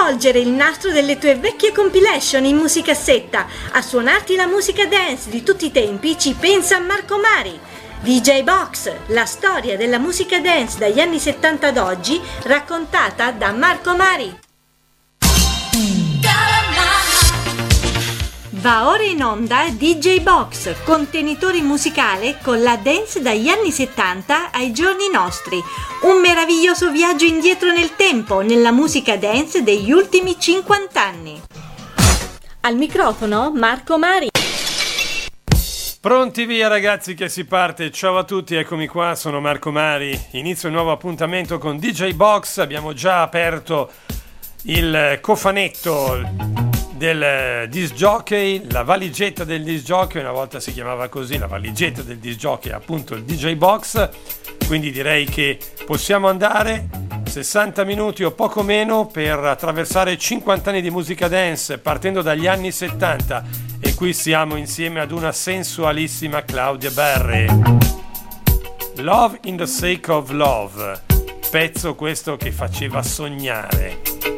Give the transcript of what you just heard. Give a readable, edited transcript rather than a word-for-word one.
svolgere il nastro delle tue vecchie compilation in musicassetta, a suonarti la musica dance di tutti i tempi ci pensa Marco Mari. DJ Box, la storia della musica dance dagli anni 70 ad oggi, raccontata da Marco Mari. Va ora in onda DJ Box, contenitore musicale con la dance dagli anni 70 ai giorni nostri. Un meraviglioso viaggio indietro nel tempo, nella musica dance degli ultimi 50 anni. Al microfono Marco Mari. Pronti via ragazzi che si parte, ciao a tutti, eccomi qua, sono Marco Mari, inizio il nuovo appuntamento con DJ Box, abbiamo già aperto il cofanetto del disc jockey, la valigetta del disc jockey, una volta si chiamava così, la valigetta del disc jockey, appunto il DJ Box, quindi direi che possiamo andare 60 minuti o poco meno per attraversare 50 anni di musica dance partendo dagli anni 70 e qui siamo insieme ad una sensualissima Claudia Berry. Love in the Sake of Love, pezzo questo che faceva sognare.